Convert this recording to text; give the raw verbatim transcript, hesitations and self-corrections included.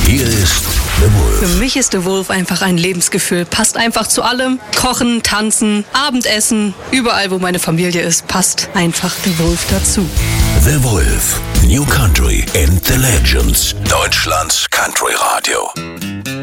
Hier ist The Wolf. Für mich ist The Wolf einfach ein Lebensgefühl. Passt einfach zu allem. Kochen, tanzen, Abendessen, überall wo meine Familie ist, passt einfach The Wolf dazu. The Wolf, New Country and the Legends. Deutschlands Country Radio.